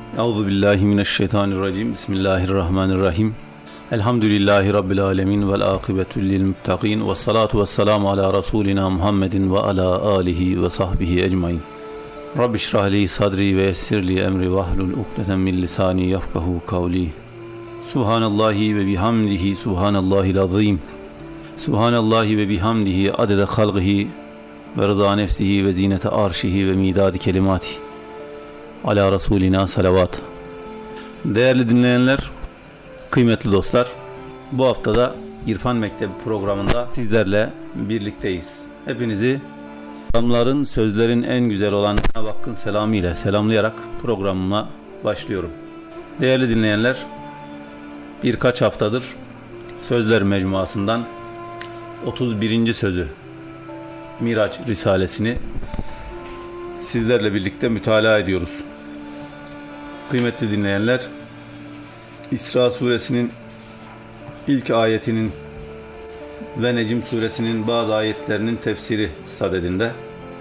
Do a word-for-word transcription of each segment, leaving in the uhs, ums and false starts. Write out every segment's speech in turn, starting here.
Euzu billahi mineşşeytanirracim. Bismillahirrahmanirrahim. Elhamdülillahi rabbil alamin vel akibetu lil muttaqin. Ves salatu vesselamu ala rasulina Muhammedin ve ala alihi ve sahbihi ecmaîn. Rabbi şrah li sadri ve yessir li emri vahlul ukdeten min lisani yefkahu kavli. Subhanallahi ve bihamdihi subhanallahil azim. Subhanallahi ve bihamdihi adede halqihi ve rıza nefsihi ve zinete arşihi ve midadi kelimati. Ala Resulina salavat. Değerli dinleyenler, kıymetli dostlar, bu haftada İrfan Mektebi programında sizlerle birlikteyiz. Hepinizi selamların, sözlerin en güzel olan Cenab-ı Hakk'ın selamı ile selamlayarak programıma başlıyorum. Değerli dinleyenler, birkaç haftadır Sözler Mecmuası'ndan otuz birinci sözü Miraç Risalesini sizlerle birlikte mütalaa ediyoruz. Kıymetli dinleyenler, İsra suresinin ilk ayetinin ve Necm suresinin bazı ayetlerinin tefsiri sadedinde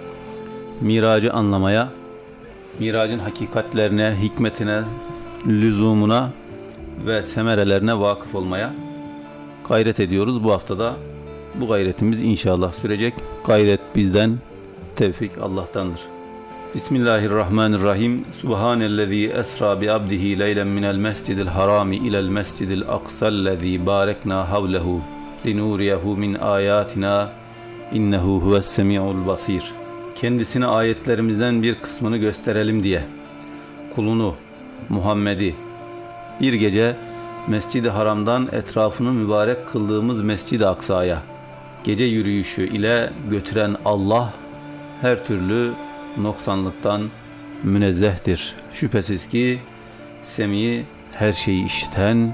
Miracı anlamaya, Miracın hakikatlerine, hikmetine, lüzumuna ve semerelerine vakıf olmaya gayret ediyoruz. Bu haftada bu gayretimiz inşallah sürecek. Gayret bizden, tevfik Allah'tandır. Bismillahirrahmanirrahim. Subhanellezî esra bi abdihi leylen minel mescidil harami ilel mescidil aksallezî barekna havlehu linuriyehu min ayatina innehu huves semi'ul basir. Kendisine ayetlerimizden bir kısmını gösterelim diye kulunu Muhammed'i bir gece Mescid-i Haram'dan etrafını mübarek kıldığımız Mescid-i Aksa'ya gece yürüyüşü ile götüren Allah her türlü noksanlıktan münezzehtir. Şüphesiz ki Semi, her şeyi işiten,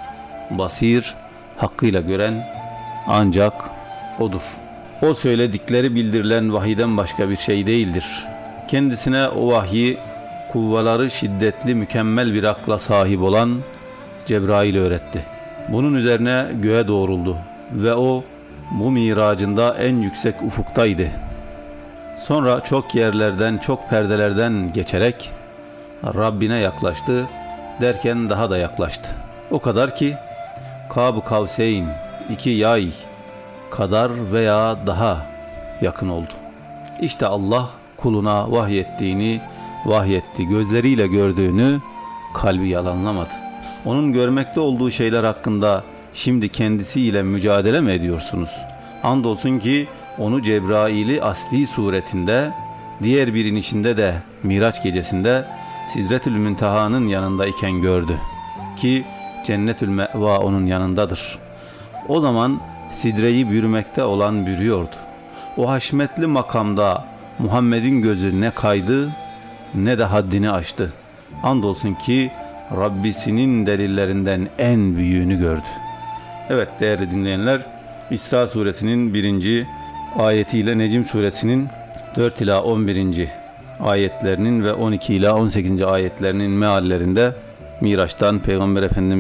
basir, hakkıyla gören ancak O'dur. O söyledikleri bildirilen vahiyden başka bir şey değildir. Kendisine o vahyi kuvvaları şiddetli mükemmel bir akla sahip olan Cebrail öğretti. Bunun üzerine göğe doğruldu ve o bu miracında en yüksek ufuktaydı. Sonra çok yerlerden, çok perdelerden geçerek Rabbine yaklaştı, derken daha da yaklaştı. O kadar ki Kab-ı Kavseyn, iki yay kadar veya daha yakın oldu. İşte Allah kuluna vahyettiğini vahyetti, gözleriyle gördüğünü kalbi yalanlamadı. Onun görmekte olduğu şeyler hakkında şimdi kendisiyle mücadele mi ediyorsunuz? Andolsun ki onu Cebrail'i asli suretinde, diğer bir inişinde de Miraç gecesinde Sidretül Münteha'nın yanındayken gördü ki Cennetül Me'va onun yanındadır. O zaman sidreyi bürümekte olan bürüyordu. O haşmetli makamda Muhammed'in gözü ne kaydı ne de haddini aştı. Andolsun ki Rabbisinin delillerinden en büyüğünü gördü. Evet değerli dinleyenler, İsra suresinin birinci ayetiyle Necm suresinin dört ila on birinci ayetlerinin ve on iki ila on sekizinci ayetlerinin meallerinde Miraç'tan Peygamber Efendimiz